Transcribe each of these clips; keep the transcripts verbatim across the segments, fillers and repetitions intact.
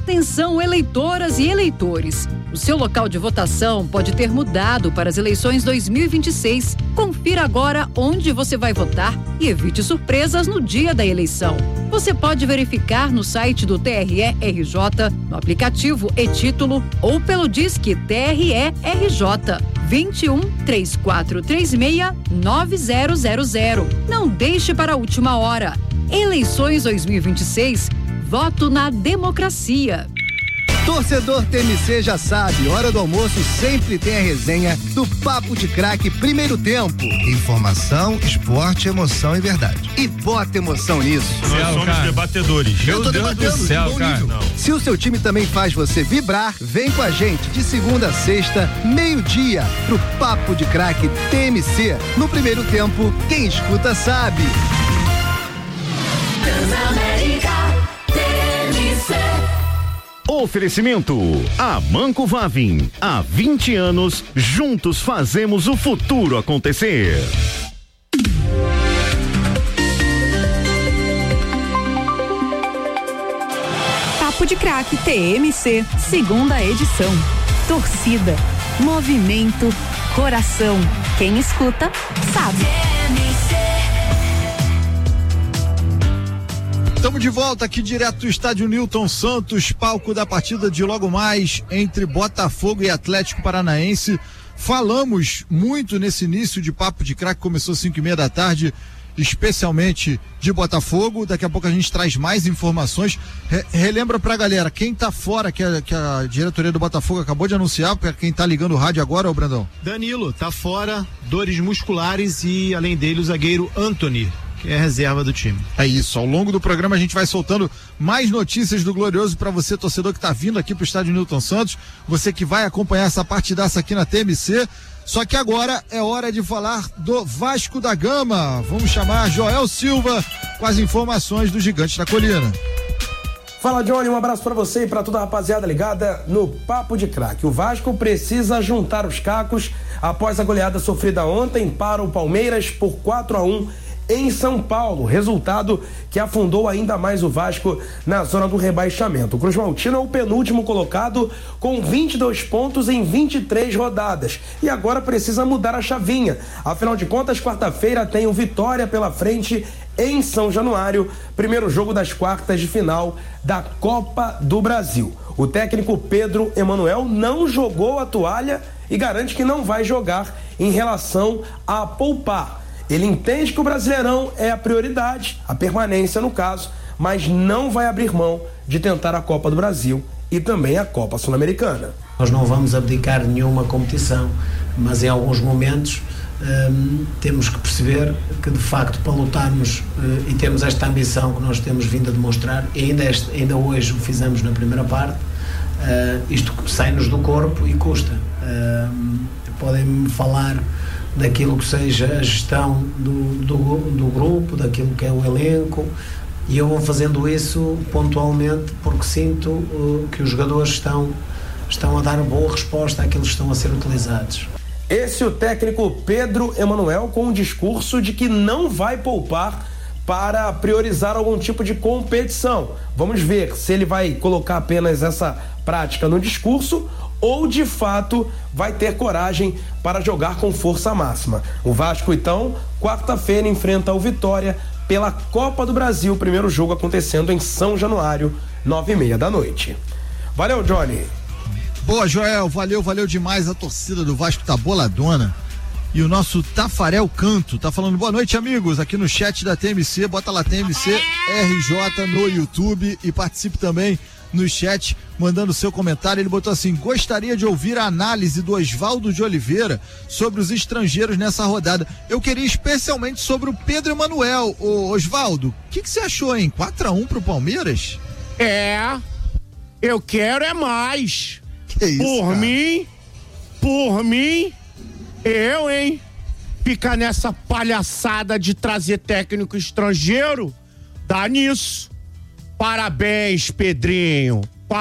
Atenção, eleitoras e eleitores. O seu local de votação pode ter mudado para as eleições dois mil e vinte e seis. Confira agora onde você vai votar e evite surpresas no dia da eleição. Você pode verificar no site do T R E R J, no aplicativo e-Título ou pelo Disque T R E R J vinte e um, três quatro três seis, nove zero zero zero. Não deixe para a última hora. Eleições dois mil e vinte e seis. Voto na democracia. Torcedor T M C já sabe, hora do almoço sempre tem a resenha do Papo de Craque Primeiro Tempo. Informação, esporte, emoção e verdade. E bota emoção nisso. Nós céu, somos cara. debatedores. Meu Eu tô Deus debatendo do céu, cara. Se o seu time também faz você vibrar, vem com a gente de segunda a sexta, meio-dia, pro Papo de Craque T M C. No Primeiro Tempo, quem escuta sabe. Oferecimento Amanco Vavin. Há vinte anos, juntos fazemos o futuro acontecer. Papo de Craque T M C, segunda edição. Torcida, movimento, coração. Quem escuta, sabe. Estamos de volta aqui direto do estádio Newton Santos, palco da partida de logo mais entre Botafogo e Atlético Paranaense. Falamos muito nesse início de Papo de Craque, começou às cinco e meia da tarde, especialmente de Botafogo. Daqui a pouco a gente traz mais informações. Re relembra pra galera, quem tá fora, que a, que a diretoria do Botafogo acabou de anunciar, para quem tá ligando o rádio agora, ô Brandão? Danilo, tá fora, dores musculares e além dele o zagueiro Anthony, que é a reserva do time. É isso, ao longo do programa a gente vai soltando mais notícias do Glorioso para você, torcedor que tá vindo aqui pro estádio Newton Santos, você que vai acompanhar essa partidaça aqui na T M C. Só que agora é hora de falar do Vasco da Gama. Vamos chamar Joel Silva com as informações do Gigante da Colina. Fala, Johnny, um abraço pra você e pra toda a rapaziada ligada no Papo de Craque. O Vasco precisa juntar os cacos após a goleada sofrida ontem para o Palmeiras por quatro a um em São Paulo, resultado que afundou ainda mais o Vasco na zona do rebaixamento. O Cruz Maltino é o penúltimo colocado com vinte e dois pontos em vinte e três rodadas e agora precisa mudar a chavinha. Afinal de contas, quarta-feira tem o Vitória pela frente em São Januário, primeiro jogo das quartas de final da Copa do Brasil. O técnico Pedro Emanuel não jogou a toalha e garante que não vai jogar em relação a poupar. Ele entende que o Brasileirão é a prioridade, a permanência no caso, mas não vai abrir mão de tentar a Copa do Brasil e também a Copa Sul-Americana. Nós não vamos abdicar nenhuma competição, mas em alguns momentos hum, temos que perceber que de facto para lutarmos hum, e termos esta ambição que nós temos vindo a demonstrar, e ainda, este, ainda hoje o fizemos na primeira parte, hum, isto sai-nos do corpo e custa. Hum, podem-me falar daquilo que seja a gestão do, do, do grupo, daquilo que é o elenco, e eu vou fazendo isso pontualmente porque sinto uh, que os jogadores estão, estão a dar boa resposta àquilo que estão a ser utilizados. Esse é o técnico Pedro Emanuel com um discurso de que não vai poupar para priorizar algum tipo de competição. Vamos ver se ele vai colocar apenas essa prática no discurso ou de fato vai ter coragem para jogar com força máxima. O Vasco, então, quarta-feira enfrenta o Vitória pela Copa do Brasil, primeiro jogo acontecendo em São Januário, nove e meia da noite. Valeu, Johnny. Boa, Joel, valeu, valeu demais. A torcida do Vasco tá boladona. E o nosso Tafarel Canto tá falando boa noite, amigos, aqui no chat da T M C. Bota lá T M C R J no YouTube e participe também no chat, mandando seu comentário. Ele botou assim: gostaria de ouvir a análise do Osvaldo de Oliveira sobre os estrangeiros nessa rodada. Eu queria especialmente sobre o Pedro Emanuel. Ô, Osvaldo, o que, que você achou, hein? quatro a um pro Palmeiras? É, eu quero é mais. Que isso, por cara? mim, por mim, eu, hein? Ficar nessa palhaçada de trazer técnico estrangeiro, dá nisso. Parabéns, Pedrinho.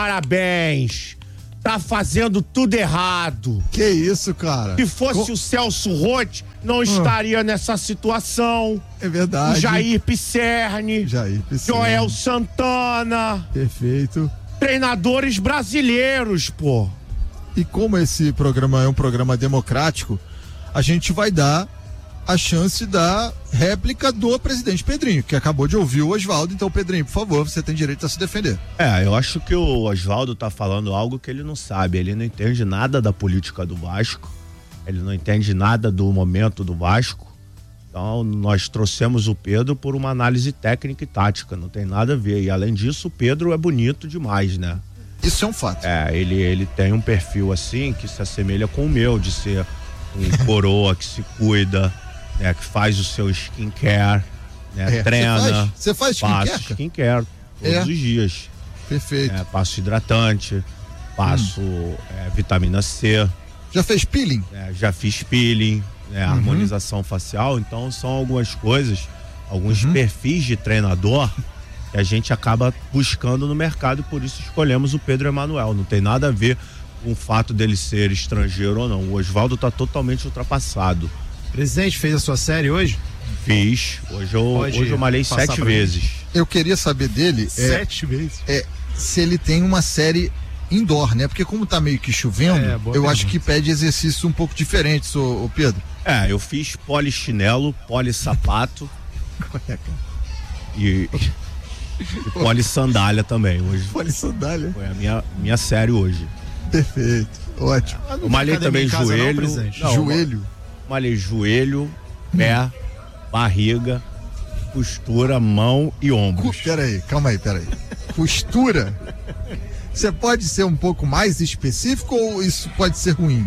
Parabéns. Tá fazendo tudo errado. Que isso, cara? Se fosse Com... o Celso Roth, não ah. estaria nessa situação. É verdade. Jair Pisserni. Jair Pisserni. Joel Santana. Perfeito. treinadores brasileiros, pô. E como esse programa é um programa democrático, a gente vai dar a chance da réplica do presidente Pedrinho, que acabou de ouvir o Oswaldo. Então, Pedrinho, por favor, você tem direito a se defender. É, eu acho que o Oswaldo tá falando algo que ele não sabe. Ele não entende nada da política do Vasco, ele não entende nada do momento do Vasco. Então, nós trouxemos o Pedro por uma análise técnica e tática, não tem nada a ver. E além disso, o Pedro é bonito demais, né? Isso é um fato. É, ele, ele tem um perfil assim que se assemelha com o meu, de ser um coroa que se cuida, né, que faz o seu skincare, né, é, treina. Você faz, faz skincare? Passo skincare todos é. os dias. Perfeito. É, passo hidratante, passo hum. é, vitamina C. Já fez peeling? É, já fiz peeling, né, uhum. harmonização facial. Então são algumas coisas, alguns uhum. perfis de treinador que a gente acaba buscando no mercado, e por isso escolhemos o Pedro Emanuel. Não tem nada a ver com o fato dele ser estrangeiro ou não. O Oswaldo está totalmente ultrapassado. Presidente, fez a sua série hoje? Fiz. Hoje eu, hoje eu malhei sete vezes. Mim. Eu queria saber dele. Sete é, vezes? É, se ele tem uma série indoor, né? Porque como tá meio que chovendo, é, eu pergunta. acho que pede exercício um pouco diferente, ô, ô Pedro. É, eu fiz polichinelo, polissapato e, e polissandália também. Hoje polissandália? Foi a minha, minha série hoje. Perfeito, ótimo. Eu malhei também joelho. Não, não, joelho? Malhei joelho, pé, barriga, costura, mão e ombros. Peraí, calma aí, peraí. Costura? Você pode ser um pouco mais específico ou isso pode ser ruim?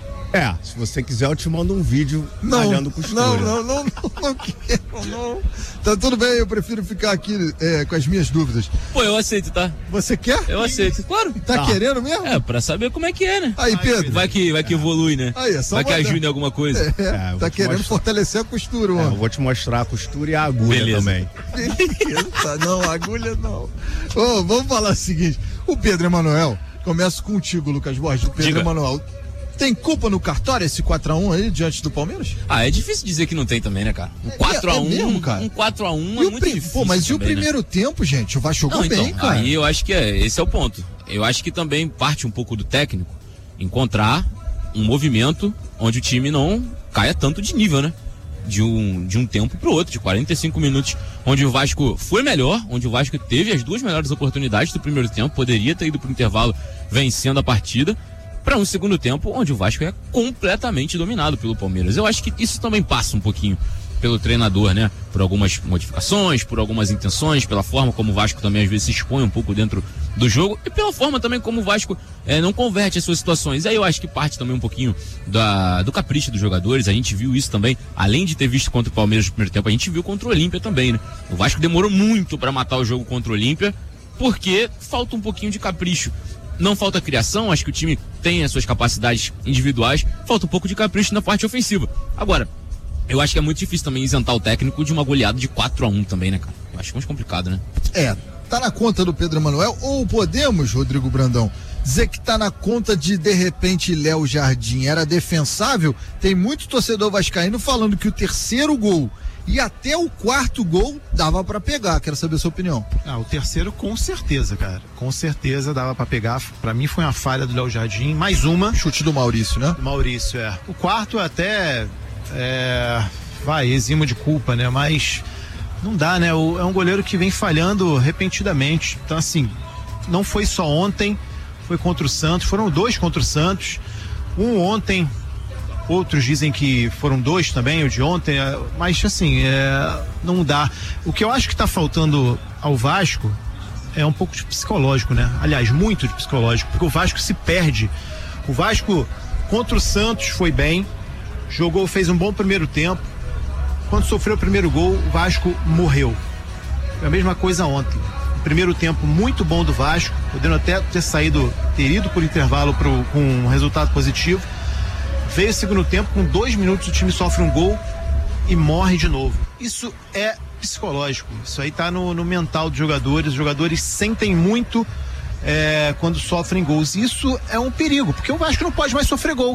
É, se você quiser eu te mando um vídeo malhando costura. Não, não, não, não, não quero, não. Tá tudo bem, eu prefiro ficar aqui é, com as minhas dúvidas. Pô, eu aceito, tá? Você quer? Eu aceito, claro. Tá, tá querendo mesmo? É, pra saber como é que é, né? Aí, Pedro. Vai que, vai que evolui, né? Aí, é só vai mandar. que ajuda em alguma coisa. É, é, tá querendo mostrar. fortalecer a costura, mano. É, eu vou te mostrar a costura e a agulha Beleza. também. Beleza, não, a agulha não. Ô, vamos falar o seguinte, o Pedro Emanuel, começo contigo, Lucas Borges. O Pedro Diga. Emanuel, tem culpa no cartório esse quatro a um aí diante do Palmeiras? Ah, é difícil dizer que não tem também, né, cara? Um quatro a um, é, é mesmo, cara? Um quatro a um é muito pri... difícil. Pô, mas também, e o primeiro né? tempo, gente? O Vasco jogou não, então, bem, cara. Aí eu acho que é, esse é o ponto. Eu acho que também parte um pouco do técnico encontrar um movimento onde o time não caia tanto de nível, né? De um, de um tempo pro outro, de quarenta e cinco minutos, onde o Vasco foi melhor, onde o Vasco teve as duas melhores oportunidades do primeiro tempo, poderia ter ido pro intervalo vencendo a partida, para um segundo tempo onde o Vasco é completamente dominado pelo Palmeiras. Eu acho que isso também passa um pouquinho pelo treinador, né? Por algumas modificações, por algumas intenções, pela forma como o Vasco também às vezes se expõe um pouco dentro do jogo e pela forma também como o Vasco é, não converte as suas situações. Aí eu acho que parte também um pouquinho da, do capricho dos jogadores. A gente viu isso também, além de ter visto contra o Palmeiras no primeiro tempo, a gente viu contra o Olímpia também, né? O Vasco demorou muito para matar o jogo contra o Olímpia porque falta um pouquinho de capricho. Não falta criação, acho que o time tem as suas capacidades individuais, falta um pouco de capricho na parte ofensiva. Agora, eu acho que é muito difícil também isentar o técnico de uma goleada de quatro a um também, né, cara? Eu acho mais complicado, né? É, tá na conta do Pedro Emanuel, ou podemos, Rodrigo Brandão, dizer que tá na conta de, de repente, Léo Jardim era defensável? Tem muito torcedor vascaíno falando que o terceiro gol e até o quarto gol dava pra pegar. Quero saber a sua opinião. Ah, o terceiro com certeza, cara. Com certeza dava pra pegar. Pra mim foi uma falha do Léo Jardim. Mais uma. Chute do Maurício, né? Do Maurício, é. O quarto até, é, vai, eximo de culpa, né? Mas não dá, né? O, é um goleiro que vem falhando repentinamente. Então, assim, não foi só ontem, foi contra o Santos. Foram dois contra o Santos. Um ontem... Outros dizem que foram dois também, o de ontem, mas assim, é, não dá. O que eu acho que está faltando ao Vasco é um pouco de psicológico, né? Aliás, muito de psicológico, porque o Vasco se perde. O Vasco contra o Santos foi bem, jogou, fez um bom primeiro tempo. Quando sofreu o primeiro gol, o Vasco morreu. É a mesma coisa ontem. Primeiro tempo muito bom do Vasco, podendo até ter saído, ter ido por intervalo pro, com um resultado positivo. Veio o segundo tempo, com dois minutos o time sofre um gol e morre de novo. Isso é psicológico, isso aí tá no, no mental dos jogadores. Os jogadores sentem muito é, quando sofrem gols. Isso é um perigo, porque o Vasco não pode mais sofrer gol.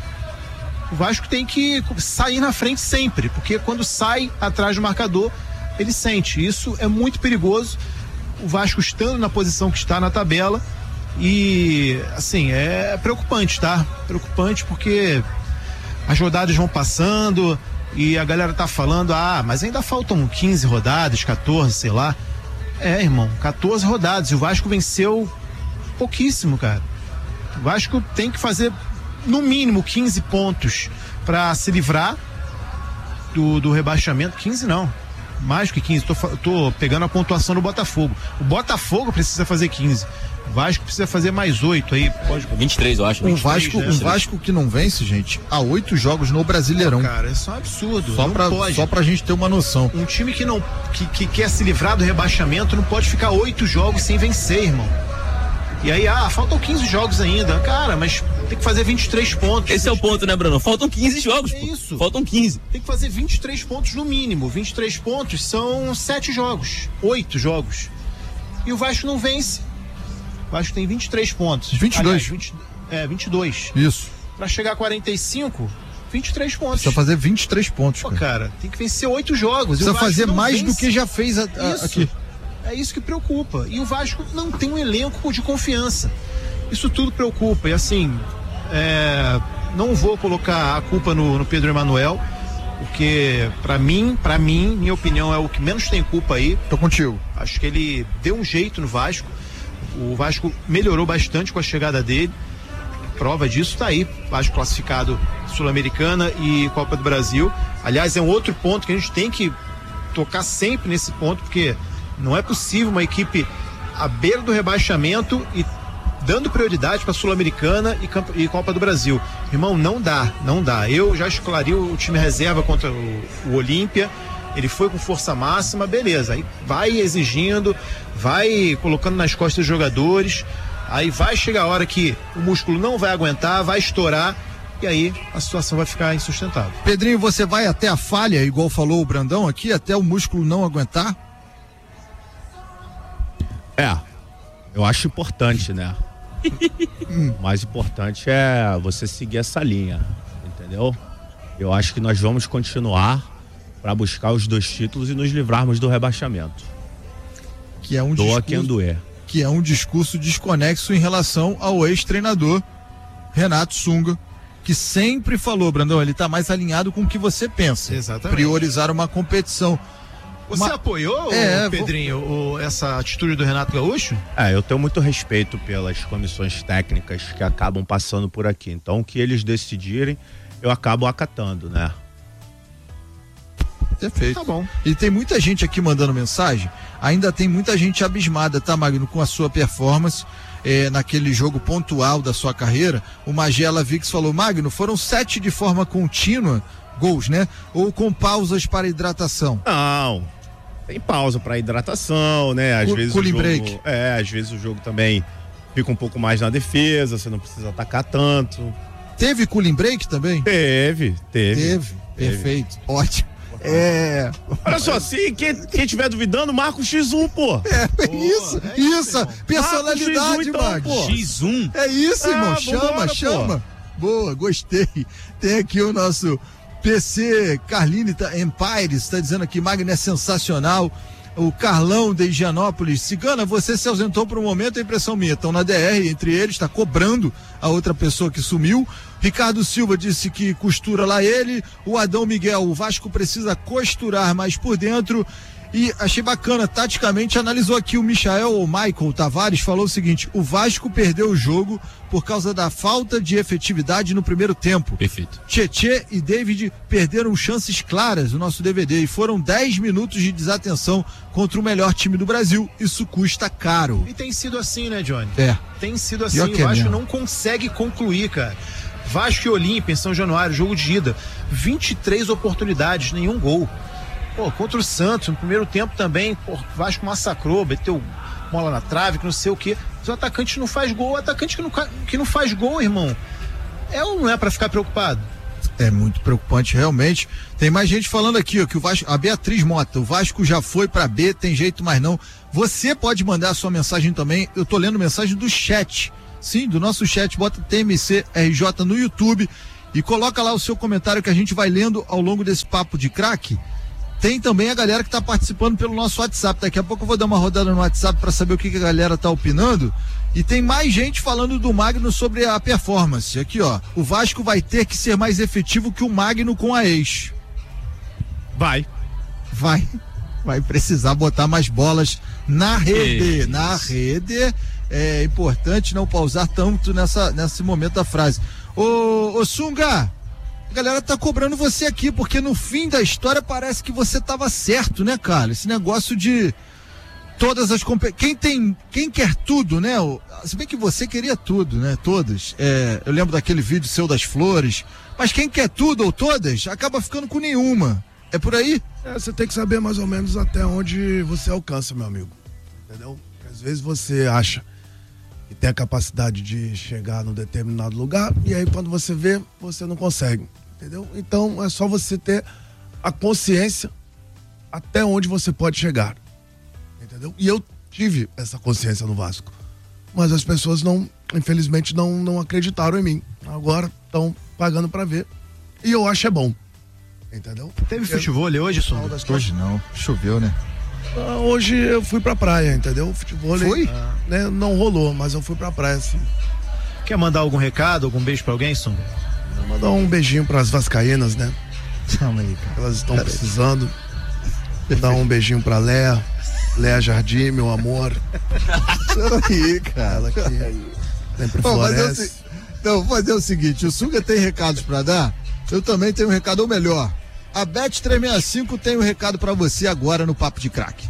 O Vasco tem que sair na frente sempre, porque quando sai atrás do marcador, ele sente. Isso é muito perigoso. o Vasco estando na posição que está na tabela e, assim, é preocupante, tá? Preocupante porque as rodadas vão passando e a galera tá falando, ah, mas ainda faltam quinze rodadas, quatorze, sei lá. É, irmão, quatorze rodadas e o Vasco venceu pouquíssimo, cara. O Vasco tem que fazer no mínimo quinze pontos para se livrar do, do rebaixamento. quinze não, mais que quinze, tô, tô pegando a pontuação do Botafogo. O Botafogo precisa fazer quinze, o Vasco precisa fazer mais oito aí, pode... vinte e três eu acho. Um Vasco, né? um Vasco que não vence, gente, há oito jogos no Brasileirão. Pô, cara, isso é um absurdo. Só não pra, pode. Só pra gente ter uma noção. Um time que não que, que quer se livrar do rebaixamento não pode ficar oito jogos sem vencer, irmão. E aí, ah, faltam quinze jogos ainda. Cara, mas tem que fazer vinte e três pontos. Esse é o ponto, né, Bruno? Faltam quinze jogos. É isso. Faltam quinze. Tem que fazer vinte e três pontos no mínimo. vinte e três pontos são sete jogos, oito jogos. E o Vasco não vence. O Vasco tem vinte e três pontos. vinte e dois. Aliás, vinte, é, vinte e dois. Isso. Pra chegar a quarenta e cinco, vinte e três pontos. Precisa fazer vinte e três pontos, Pô, cara. cara, tem que vencer oito jogos. Precisa fazer mais vence. do que já fez a, a, isso. aqui. É isso que preocupa. E o Vasco não tem um elenco de confiança. Isso tudo preocupa. E assim, é, não vou colocar a culpa no, no Pedro Emanuel, porque pra mim, pra mim, minha opinião é o que menos tem culpa aí. Tô contigo. Acho que ele deu um jeito no Vasco. O Vasco melhorou bastante com a chegada dele. Prova disso tá aí. Vasco classificado Sul-Americana e Copa do Brasil. Aliás, é um outro ponto que a gente tem que tocar sempre nesse ponto, porque não é possível uma equipe à beira do rebaixamento e dando prioridade para Sul-Americana e, e Copa do Brasil. Irmão, não dá, não dá. Eu já esclarei o time reserva contra o, o Olímpia, ele foi com força máxima, beleza. Aí vai exigindo, vai colocando nas costas dos jogadores, aí vai chegar a hora que o músculo não vai aguentar, vai estourar, e aí a situação vai ficar insustentável. Pedrinho, você vai até a falha, igual falou o Brandão aqui, até o músculo não aguentar? É, eu acho importante, né? O mais importante é você seguir essa linha, entendeu? Eu acho que nós vamos continuar para buscar os dois títulos e nos livrarmos do rebaixamento. Que é um Doa discurso, quem doer. Que é um discurso desconexo em relação ao ex-treinador Renato Sunga, que sempre falou, Brandão, ele tá mais alinhado com o que você pensa. Exatamente. Priorizar uma competição. Você Uma... apoiou, é, Pedrinho, vou... o, essa atitude do Renato Gaúcho? É, eu tenho muito respeito pelas comissões técnicas que acabam passando por aqui. Então, o que eles decidirem, eu acabo acatando, né? Perfeito. Tá bom. E tem muita gente aqui mandando mensagem, ainda tem muita gente abismada, tá, Magno, com a sua performance é, naquele jogo pontual da sua carreira. O Magela Vix falou, Magno, foram sete de forma contínua, gols, né? Ou com pausas para hidratação? Não, tem pausa para hidratação, né? Às Co- vezes cooling o jogo, break. É, às vezes o jogo também fica um pouco mais na defesa, você não precisa atacar tanto. Teve cooling break também? Teve, teve. Teve, perfeito, ótimo. É. Olha só, se quem, quem tiver duvidando, marca o xis um, pô. É, é isso, é isso, isso, personalidade, Marca o X um, então, Magno. pô. xis um? É isso, irmão, Ah, chama, vambora, pô. chama. Boa, gostei. Tem aqui o nosso P C Carline tá, Empires, está dizendo aqui, Magno é sensacional. O Carlão de Higienópolis, Cigana, você se ausentou por um momento, a impressão minha, estão na D R, entre eles, está cobrando a outra pessoa que sumiu. Ricardo Silva disse que costura lá ele. O Adão Miguel, o Vasco precisa costurar mais por dentro. E achei bacana, taticamente analisou aqui o Michael, o Michael Tavares, falou o seguinte, o Vasco perdeu o jogo por causa da falta de efetividade no primeiro tempo. Perfeito. Tietê e David perderam chances claras no nosso D V D e foram dez minutos de desatenção contra o melhor time do Brasil. Isso custa caro. E tem sido assim, né, Johnny? É. Tem sido assim, Pior o que é Vasco mesmo. não consegue concluir, cara. Vasco e Olímpia em São Januário, jogo de ida, vinte e três oportunidades, nenhum gol. Pô, contra o Santos, no primeiro tempo também, pô, o Vasco massacrou, meteu bola na trave, que não sei o quê. Mas o atacante não faz gol, o atacante que não, que não faz gol, irmão, é ou não é pra ficar preocupado? É muito preocupante, realmente. Tem mais gente falando aqui, ó, que o Vasco, a Beatriz Mota, o Vasco já foi pra B, tem jeito mais não. Você pode mandar a sua mensagem também, eu tô lendo mensagem do chat, sim, do nosso chat, bota T M C R J no YouTube e coloca lá o seu comentário que a gente vai lendo ao longo desse papo de craque. tem também a galera que tá participando pelo nosso WhatsApp. Daqui a pouco eu vou dar uma rodada no WhatsApp para saber o que, que a galera tá opinando. E tem mais gente falando do Magno sobre a performance. Aqui, ó. O Vasco vai ter que ser mais efetivo que o Magno com a ex. Vai. Vai. Vai precisar botar mais bolas na rede. Isso. Na rede. É importante não pausar tanto nessa, nesse momento da frase. Ô, ô Sunga, a galera tá cobrando você aqui, porque no fim da história parece que você tava certo, né, cara? Esse negócio de todas as competições. Quem tem, quem quer tudo, né? Se bem que você queria tudo, né? Todas. É, eu lembro daquele vídeo seu das flores. Mas quem quer tudo ou todas, acaba ficando com nenhuma. É por aí? É, você tem que saber mais ou menos até onde você alcança, meu amigo. Entendeu? Porque às vezes você acha que tem a capacidade de chegar num determinado lugar e aí quando você vê, você não consegue. Entendeu? Então é só você ter a consciência até onde você pode chegar. Entendeu? E eu tive essa consciência no Vasco. Mas as pessoas não, infelizmente, não, não acreditaram em mim. Agora estão pagando pra ver. E eu acho é bom. Entendeu? Teve futebol hoje, Som? Hoje não. Choveu, né? Ah, hoje eu fui pra praia, entendeu? Futebol. Foi? Ah, né, não rolou, mas eu fui pra praia, sim. Quer mandar algum recado, algum beijo pra alguém, Som? Vou mandar um beijinho pras vascaínas, né? Calma aí, cara. Elas estão precisando. Vou dar um beijinho pra Léa. Léa Jardim, meu amor. Peraí, cara. Ela que sempre floresce. Então, vou fazer o seguinte, o Sunga tem recados pra dar, eu também tenho um recado, ou melhor, a Bet trezentos e sessenta e cinco tem um recado pra você agora no Papo de Craque.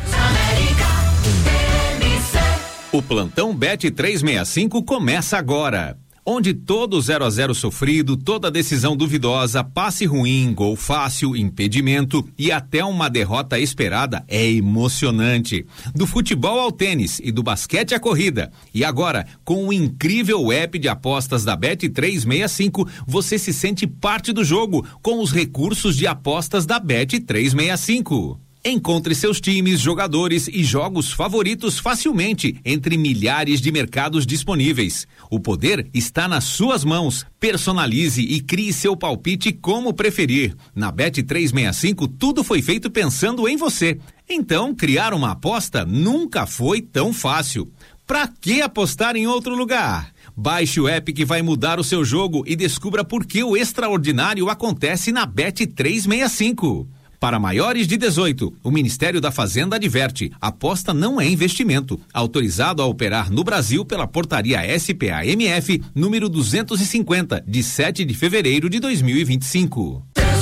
O plantão Bet trezentos e sessenta e cinco começa agora. Onde todo zero a zero sofrido, toda decisão duvidosa, passe ruim, gol fácil, impedimento e até uma derrota esperada é emocionante. Do futebol ao tênis e do basquete à corrida. E agora, com o incrível app de apostas da Bet trezentos e sessenta e cinco, você se sente parte do jogo com os recursos de apostas da Bet trezentos e sessenta e cinco. Encontre seus times, jogadores e jogos favoritos facilmente entre milhares de mercados disponíveis. O poder está nas suas mãos. Personalize e crie seu palpite como preferir. Na Bet trezentos e sessenta e cinco, tudo foi feito pensando em você. Então, criar uma aposta nunca foi tão fácil. Pra que apostar em outro lugar? Baixe o app que vai mudar o seu jogo e descubra por que o extraordinário acontece na Bet trezentos e sessenta e cinco. Para maiores de dezoito, o Ministério da Fazenda adverte: aposta não é investimento. Autorizado a operar no Brasil pela Portaria S P A M F, número duzentos e cinquenta, de sete de fevereiro de dois mil e vinte e cinco.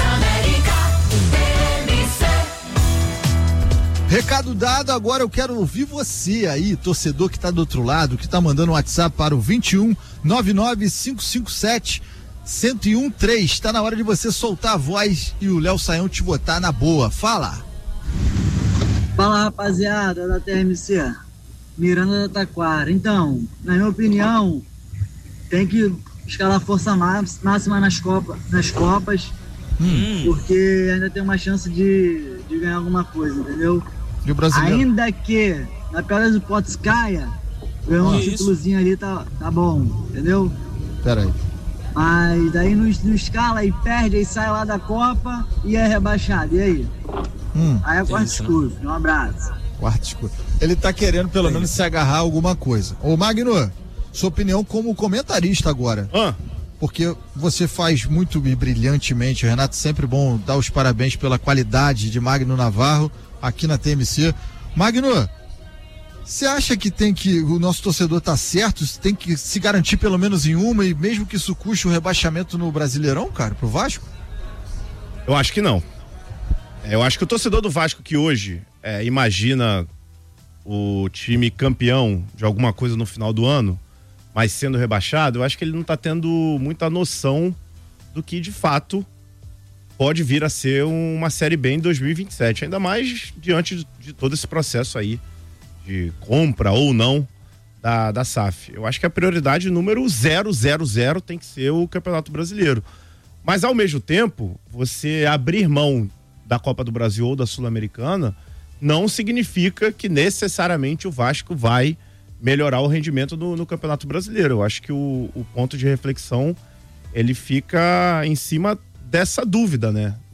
Recado dado, agora eu quero ouvir você aí, torcedor que está do outro lado, que está mandando um WhatsApp para o vinte e um, nove nove cinco cinco sete, um zero um três. Está na hora de você soltar a voz e o Léo Saião te botar na boa. Fala! Fala, rapaziada da T M C, Miranda da Taquara. Então, na minha opinião, tem que escalar força máxima nas copas, nas copas, hum. porque ainda tem uma chance de, de ganhar alguma coisa, entendeu? E o brasileiro? Ainda que na pior das hipóteses caia, ganhar um títulozinho ali tá, tá bom, entendeu? Pera aí. Mas daí no, no escala e perde, aí sai lá da Copa e é rebaixado. E aí? Hum, aí é quarto escuro. Um abraço. Quarto escuro. Ele tá querendo pelo menos se agarrar a alguma coisa. Ô Magno, sua opinião como comentarista agora. Ah. Porque você faz muito e brilhantemente, Renato, sempre bom dar os parabéns pela qualidade de Magno Navarro aqui na T M C. Magno, você acha que tem que, o nosso torcedor tá certo, tem que se garantir pelo menos em uma, e mesmo que isso custe o rebaixamento no Brasileirão, cara, pro Vasco? Eu acho que não. Eu acho que o torcedor do Vasco que hoje é, imagina o time campeão de alguma coisa no final do ano, mas sendo rebaixado, eu acho que ele não tá tendo muita noção do que de fato pode vir a ser uma Série B em dois mil e vinte e sete, ainda mais diante de, de todo esse processo aí de compra ou não da, da S A F. Eu acho que a prioridade número zero zero zero tem que ser o Campeonato Brasileiro. Mas ao mesmo tempo, você abrir mão da Copa do Brasil ou da Sul-Americana não significa que necessariamente o Vasco vai melhorar o rendimento do, no Campeonato Brasileiro. Eu acho que o, o ponto de reflexão ele fica em cima dessa dúvida, né?